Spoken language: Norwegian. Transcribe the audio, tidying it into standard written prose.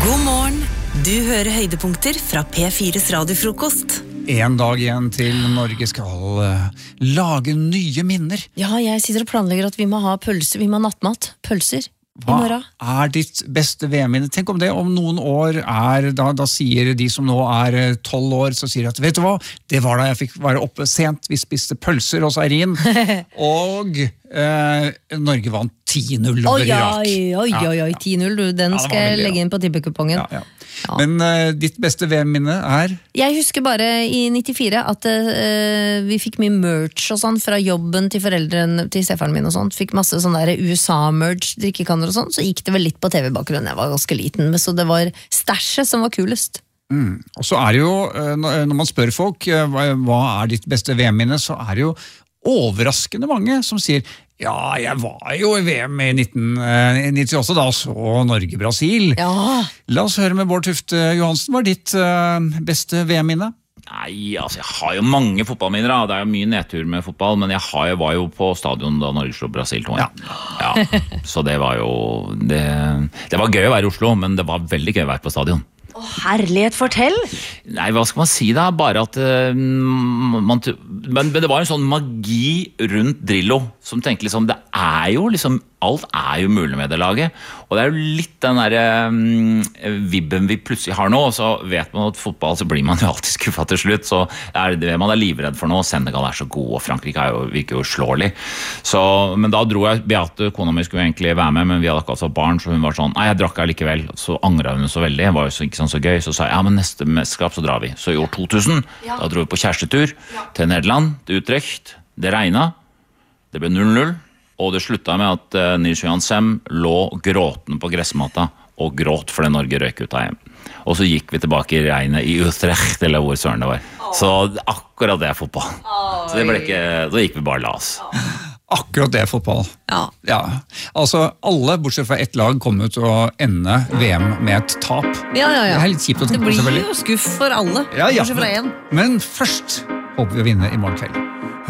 God morgen, du hører høydepunkter fra P4's radiofrokost. En dag igjen til Norge skal lage nye minner. Ja, jeg sitter og planlegger at vi må ha pølser, vi må ha nattmat, pølser i morgen. Hva ditt beste VM-minne? Tenk om det om noen år da sier de som nå 12 år, så sier de at, vet du hva, det var da jeg fikk være oppe sent, vi spiste pølser hos Eirin, og Norge vant 10-0 over Irak. Oi, 10-0, den skal jeg legge inn på tippekupongen. Ja. Men ditt beste VM-minne Jeg husker bare i 94 at vi fikk mye merch og sånn fra jobben til foreldrene til stefaren min og sånt. Fikk masse sånn der USA-merch, drikkekanner og sånn. Så gikk det vel litt på TV-bakgrunnen. Jeg var ganske liten, men så det var stashet som var kulest. Og så det jo, når man spør folk hva ditt beste VM-minne, så det jo overraskende mange som sier ja, jeg var jo i VM i 1998 da, så Norge-Brasil. Ja. La oss høre med Bård Tufte Johansen, hva ditt beste VM-minne? Nei, altså jeg har jo mange fotballminner, det jo mye nedtur med fotball, men jeg var jo på stadion da Norge slo Brasil 2. Ja, så det var jo, det var gøy å være i Oslo, men det var veldig gøy å være på stadion. Herlighet, fortell! Nei, hva skal man si da? Bare at men det var en sånn magi rundt Drillo, som tenkte liksom, det jo liksom, alt jo mulig med det laget, og det jo litt den der vibben vi plutselig har nå, og så vet man at fotball, så blir man jo alltid skuffet til slutt, så det man livredd for nå, Senegal så god, og Frankrike virker jo slårlig. Så, men da dro jeg, Beate, kona mi skulle egentlig være med, men vi hadde akkurat barn, så hun var sånn, nei, jeg drakk likevel, så angret hun så veldig, det var jo ikke sånn så gøy, så sa jeg, ja, men neste mesterskap så drar vi. Så i år 2000, da dro vi på kjærestetur til Nederland, til Utrecht, det regnet, det ble 0-0, og det sluttet med at Nils Johan Sem lå gråtende på gressmatta og gråt fordi Norge røyk ut av hjem. Og så gikk vi tilbake i regnet i Utrecht, eller hvor søren det var. Så akkurat det fotball. Så det ble ikke, da gikk vi bare la oss. Akkurat det fotball. Ja. Altså, alle, bortsett fra ett lag, kommer til å ende VM med et tap. Ja. Det litt kjipt å tenke på, Det selvfølgelig. blir jo skuff for alle, bortsett fra en. Men først håper vi å vinne i morgen kveld.